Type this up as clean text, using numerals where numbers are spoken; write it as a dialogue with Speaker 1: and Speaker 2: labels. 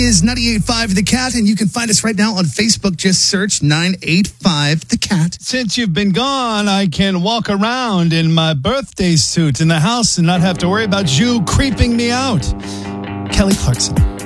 Speaker 1: Is 98.5 The Cat, and you can find us right now on Facebook. Just search 985 The Cat.
Speaker 2: Since you've been gone, I can walk around in my birthday suit in the house and not have to worry about you creeping me out. Kelly Clarkson.